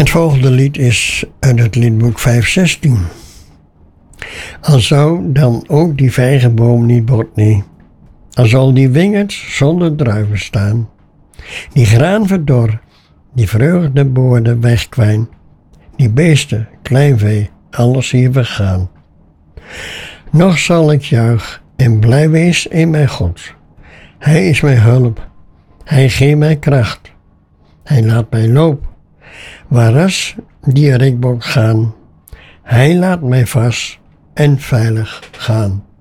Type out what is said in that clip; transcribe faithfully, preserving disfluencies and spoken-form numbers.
Het volgende lied is uit het liedboek vijfhonderdzestien. Al zou dan ook die vijgenboom niet botnen, al zal die wingerd zonder druiven staan, die graan verdor, die vreugdeboorden wegkwijn, die beesten, kleinvee, alles hier vergaan. Nog zal ik juich en blij wees in mijn God. Hij is mijn hulp, hij geeft mij kracht, hij laat mij loop, waaras die rikbok gaan, hij laat mij vast en veilig gaan.